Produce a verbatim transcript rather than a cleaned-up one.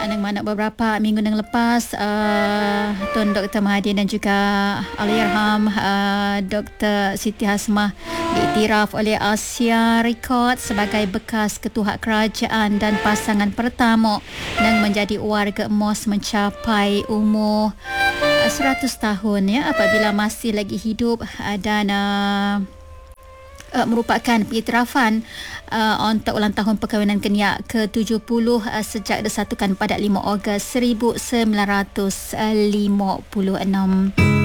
Yang mana beberapa minggu yang lepas uh, Tun Doktor Mahathir dan juga Allahyarham uh, Doktor Siti Hasmah diiktiraf oleh Asia Record sebagai bekas ketua kerajaan dan pasangan pertama yang menjadi warga M O S mencapai umur uh, seratus tahun ya, apabila masih lagi hidup uh, dan uh, Uh, merupakan pengiktirafan uh, untuk ulang tahun perkahwinan keniak ke tujuh puluh uh, sejak disatukan pada lima Ogos seribu sembilan ratus lima puluh enam.